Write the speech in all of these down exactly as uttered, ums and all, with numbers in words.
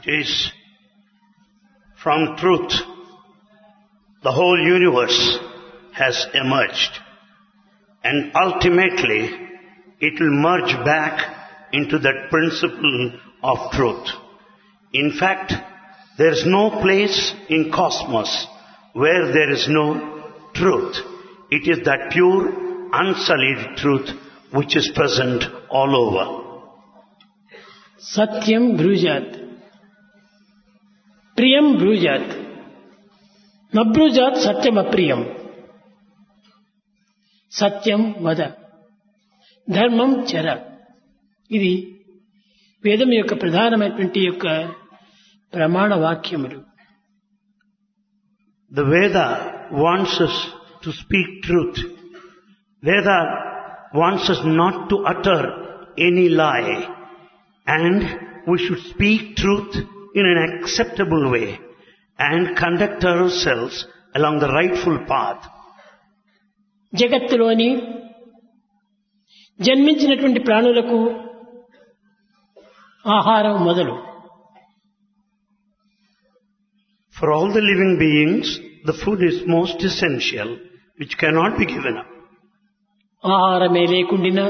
It is from truth the whole universe has emerged, and ultimately it will merge back into that principle of truth. In fact, there is no place in cosmos where there is no truth. It is that pure, unsullied truth which is present all over. Satyam brujat, priyam brujat, nabrujat satyam apriyam. సత్యం వద, ధర్మం చర. ఇది వేదం యొక్క ప్రధానమైనటువంటి యొక్క ప్రమాణ వాక్యములు. The Veda wants us to speak truth. Veda wants us not to utter any lie, and we should speak truth in an acceptable way and conduct ourselves along the rightful path. జగత్తులోని జన్మించినటువంటి ప్రాణులకు ఆహారం మొదలు. For all the living beings, the food is most essential, which cannot be given up. ఆహారమే లేకుండా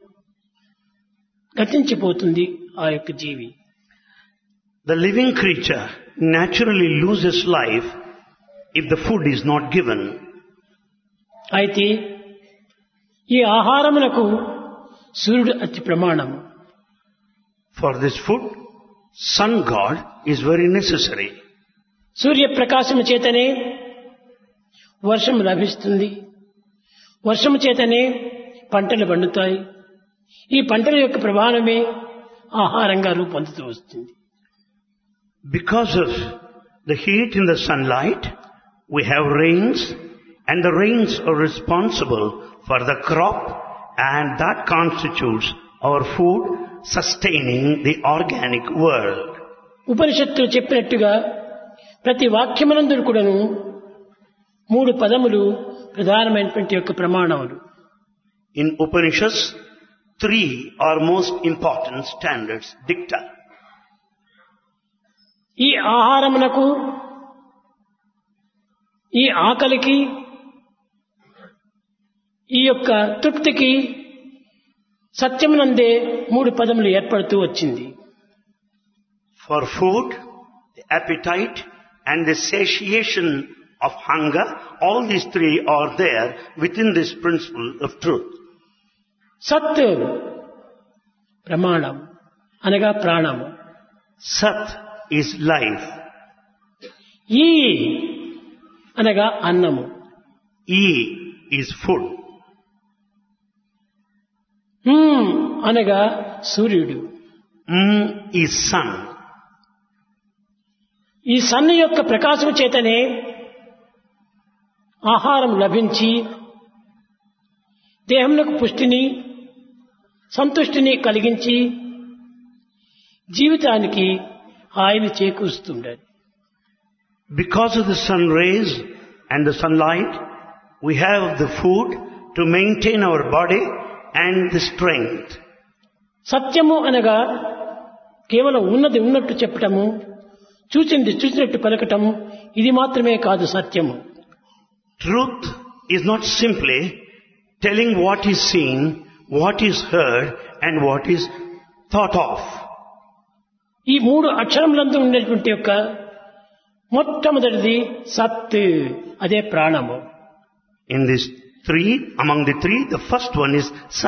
గతించిపోతుంది ఆ యొక్క జీవి. The living creature naturally loses life if the food is not given. అయితే ఈ ఆహారమునకు సూర్యుడు అతి ప్రమాణము. For this food, sun god is very necessary. సూర్యప్రకాశము చేతనే వర్షం లభిస్తుంది. వర్షము చేతనే పంటలు పండుతాయి. ఈ పంటల యొక్క ప్రభావమే ఆహారంగా రూపొందుతూ వస్తుంది. Because of the heat in the sunlight, we have rains, and the rains are responsible for the crop, and that constitutes our food, sustaining the organic world. ఉపనిషత్తులు చెప్పినట్టుగా ప్రతి వాక్యమునందు కూడాను మూడు పదములు ప్రధానమైనటువంటి యొక్క ప్రమాణములు. In Upanishads, three are most important standards, dicta. ఈ ఆహారమునకు, ఈ ఆకలికి, ఈ యొక్క తృప్తికి సత్యమునందే మూడు పదములు ఏర్పడుతూ వచ్చింది. For food, the appetite, and the satiation of hunger, all these three are there within this principle of truth. సత్ ప్రమాణం అనగా ప్రాణము. Sat is life. ఈ అనగా అన్నము. E is food. హ్మ్ అనగా సూర్యుడు. M is sun. ఈ సన్ యొక్క ప్రకాశం చేతనే ఆహారం లభించి దేహమునకు పుష్టిని, సంతుష్టిని కలిగించి జీవితానికి హాయిని చేకూరుస్తుండేది. Because of the sun rays and the sunlight, we have the food to maintain our body and the strength. సత్యము అనగా కేవలం ఉన్నది ఉన్నట్టు చెప్పటము, చూచింది చూసినట్టు పలకటము, ఇది మాత్రమే కాదు సత్యము. Truth is not simply telling what is seen, what is heard, and what is thought of. ఈ మూడు అక్షరములందు ఉండేటువంటి యొక్క మొట్టమొదటిది సత్, అదే ప్రాణము. In these three, among the three, the first one is Sat.